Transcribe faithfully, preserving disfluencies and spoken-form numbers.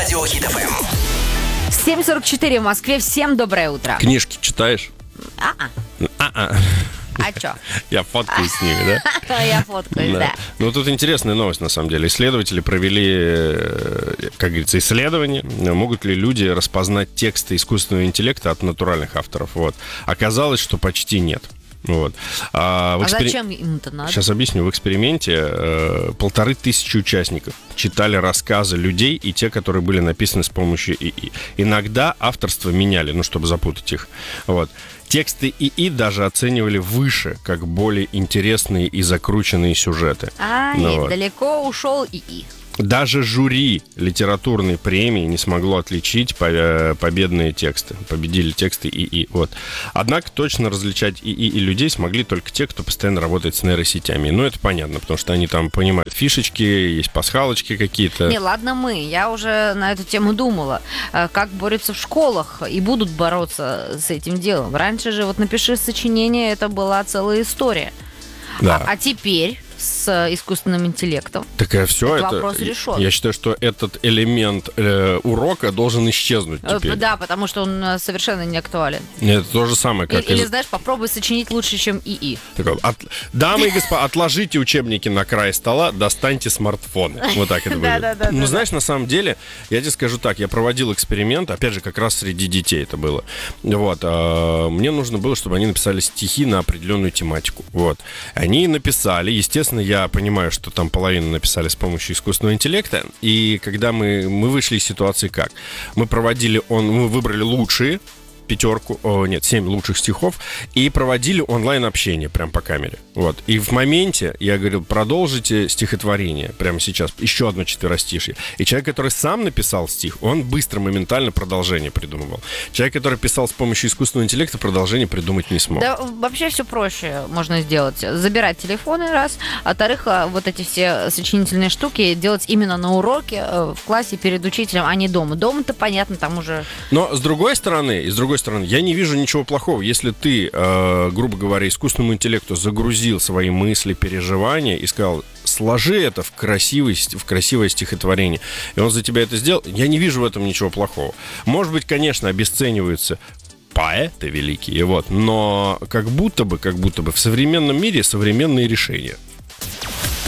Радио Хит эф эм. семь сорок четыре в Москве. Всем доброе утро. Книжки читаешь? А-а. А-а. А чё? Я фоткаюсь с ними, да? Я фоткаюсь, да. Ну, тут интересная новость, на самом деле. Исследователи провели, как говорится, исследование. Могут ли люди распознать тексты искусственного интеллекта от натуральных авторов? Вот. Оказалось, что почти нет. Вот. А, а экспери... зачем им это надо? Сейчас объясню. В эксперименте э, полторы тысячи участников читали рассказы людей и те, которые были написаны с помощью ИИ. Иногда авторство меняли, ну, чтобы запутать их. Вот. Тексты ИИ даже оценивали выше, как более интересные и закрученные сюжеты. Ай, ну, вот. далеко ушел ИИ. Даже жюри литературной премии не смогло отличить победные тексты. Победили тексты ИИ. Вот. Однако точно различать ИИ и людей смогли только те, кто постоянно работает с нейросетями. Ну, это понятно, потому что они там понимают фишечки, есть пасхалочки какие-то. Не, ладно мы. Я уже на эту тему думала. Как борются в школах и будут бороться с этим делом. Раньше же вот напиши сочинение, это была целая история. Да. А, а теперь с искусственным интеллектом. Так и все это, это. Вопрос решен. Я считаю, что этот элемент э, урока должен исчезнуть теперь. Да, потому что он совершенно не актуален. Это то же самое, как... Или, из... знаешь, попробуй сочинить лучше, чем ИИ. Так, от... Дамы и господа, отложите учебники на край стола, достаньте смартфоны. Вот так это выглядит. Ну, знаешь, на самом деле, я тебе скажу так, я проводил эксперимент, опять же, как раз среди детей это было. Вот. Мне нужно было, чтобы они написали стихи на определенную тематику. Вот. Они написали, естественно, я понимаю, что там половину написали с помощью искусственного интеллекта. И когда мы, мы вышли из ситуации как? Мы проводили, он, мы выбрали лучшие пятерку, о, нет, семь лучших стихов и проводили онлайн-общение прям по камере. Вот. И в моменте я говорил, продолжите стихотворение прямо сейчас, еще одно четверостишье. И человек, который сам написал стих, он быстро, моментально продолжение придумывал. Человек, который писал с помощью искусственного интеллекта, продолжение придумать не смог. Да, вообще все проще можно сделать. Забирать телефоны, раз. А во-вторых, вот эти все сочинительные штуки делать именно на уроке, в классе, перед учителем, а не дома. Дома-то понятно, там уже... Но с другой стороны, и с другой стороны, я не вижу ничего плохого, если ты, э, грубо говоря, искусственному интеллекту загрузил свои мысли, переживания и сказал, сложи это в, красивый, в красивое стихотворение, и он за тебя это сделал, я не вижу в этом ничего плохого. Может быть, конечно, обесцениваются поэты великие, вот, но как будто бы, как будто бы в современном мире современные решения.